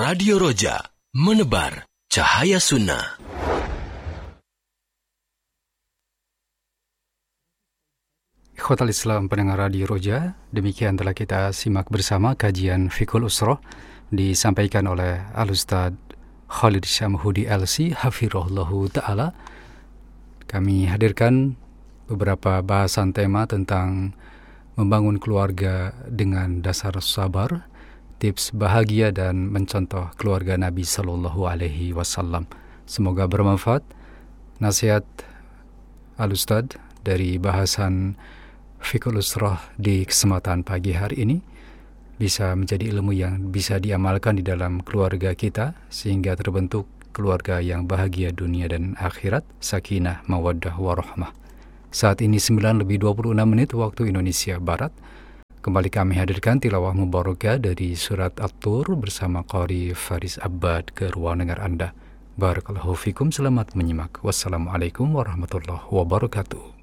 Radio Roja, menebar cahaya sunnah. Ikhwatal Islam pendengar Radio Roja, demikian telah kita simak bersama kajian Fiqhul Usrah disampaikan oleh Al-Ustaz Khalid Syamhudi LC Hafirullahu Ta'ala. Kami hadirkan beberapa bahasan tema tentang membangun keluarga dengan dasar sabar, tips bahagia dan mencontoh keluarga Nabi Sallallahu Alaihi Wasallam. Semoga bermanfaat nasihat Al-Ustaz dari bahasan Fiqhul Usrah di kesempatan pagi hari ini bisa menjadi ilmu yang bisa diamalkan di dalam keluarga kita sehingga terbentuk keluarga yang bahagia dunia dan akhirat, sakinah, mawaddah, warahmah. Saat ini 9:26 waktu Indonesia Barat. Kembali kami hadirkan tilawah mubarakah dari surat At-Tur bersama Qari Faris Abbad ke ruang dengar Anda. Barakallahu fikum, selamat menyimak. Wassalamualaikum warahmatullahi wabarakatuh.